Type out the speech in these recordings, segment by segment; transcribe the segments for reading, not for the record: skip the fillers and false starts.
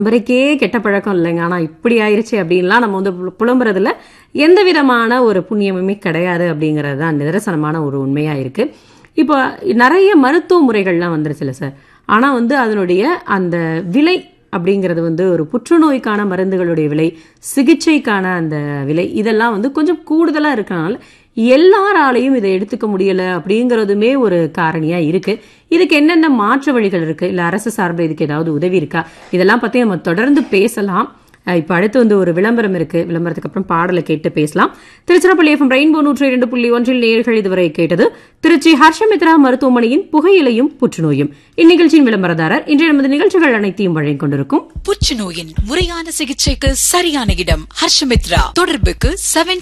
இவருக்கே கெட்ட பழக்கம் இல்லைங்க. ஆனா இப்படி ஆயிருச்சு அப்படின்லாம் நம்ம வந்து புலம்புறதுல எந்த விதமான ஒரு புண்ணியமுமே கிடையாது அப்படிங்கிறது தான் நிதர்சனமான ஒரு உண்மையா இருக்கு. இப்போ நிறைய மருத்துவ முறைகள்லாம் வந்துருச்சுல சார். ஆனா வந்து அதனுடைய அந்த விலை அப்படிங்கிறது வந்து ஒரு புற்றுநோய்க்கான மருந்துகளுடைய விலை, சிகிச்சைக்கான அந்த விலை இதெல்லாம் வந்து கொஞ்சம் கூடுதலா இருக்கனால எல்லாராலையும் இதை எடுத்துக்க முடியல அப்படிங்கிறதுமே ஒரு காரணியா இருக்கு. இதுக்கு என்னென்ன மாற்று வழிகள் இருக்கு, இல்ல அரசு சார்பில் இதுக்கு ஏதாவது உதவி இருக்கா, இதெல்லாம் பத்தி நம்ம தொடர்ந்து பேசலாம். இப்ப அடுத்து வந்து ஒரு விளம்பரம் இருக்கு. விளம்பரத்துக்கு அப்புறம் பாடலை கேட்டு பேசலாம். திருச்சிராப்பள்ளி FM ரெயின்போ 102.1 நேயர்கள் இதுவரை கேட்டது திருச்சி ஹர்ஷமித்ரா மருத்துவமனையின் புகையிலையும் புற்றுநோயும். இந்நிகழ்ச்சியின் விளம்பரதாரர் இன்றைய நமது நிகழ்ச்சிகள் அனைத்தையும் வழங்கிக் கொண்டிருக்கும் புற்றுநோயின் முறையான சிகிச்சைக்கு சரியான இடம் ஹர்ஷமித்ரா. தொடர்புக்கு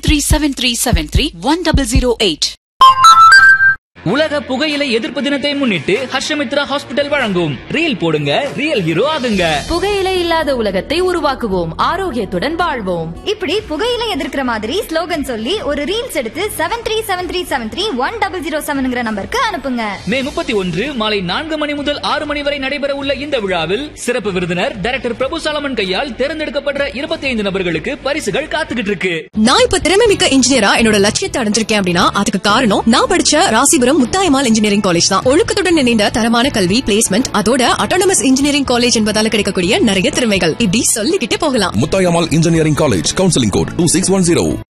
7373731008. உலக புகையிலை எதிர்ப்பு தினத்தை முன்னிட்டு ஹர்ஷமித்ரா ஹாஸ்பிட்டல் வழங்கும் ரீல் போடுங்க, ரியல் ஹீரோ ஆகுங்க. புகையிலை இல்லாத உலகத்தை உருவாக்குவோம், ஆரோக்கியத்துடன் வாழ்வோம். இப்படி புகையிலை எதிர்க்கிற மாதிரி ஸ்லோகன் சொல்லி ஒரு ரீல்ஸ் எடுத்து 7373731007 நம்பருக்கு அனுப்புங்க. மே 31 மாலை 4 மணி முதல் 6 மணி வரை நடைபெற உள்ள இந்த விழாவில் சிறப்பு விருந்தினர் டைரக்டர் பிரபு சாலமன் கையால் தேர்ந்தெடுக்கப்பட்ட 25 நபர்களுக்கு பரிசுகள் காத்துக்கிட்டு இருக்கு. நான் இப்ப திறமைமிக்க இன்ஜினியரா என்னோட லட்சியத்தை அடைஞ்சிருக்கேன் அப்படின்னா அதுக்கு காரணம் நான் படிச்ச ராசிபுரம் முத்தாயம்மாள் இன்ஜினியரிங் காலேஜ் தான். ஒழுக்கத்துடன் இணைந்த தரமான கல்வி, பிளேஸ்மெண்ட், அதோட அட்டானமஸ் இன்ஜினியரிங் காலேஜ் என்பதால கிடைக்கக்கூடிய நிறைய திறமைகள் இப்படி சொல்லிக்கிட்டே போகலாம். Muthayammal engineering college, counselling code 2610.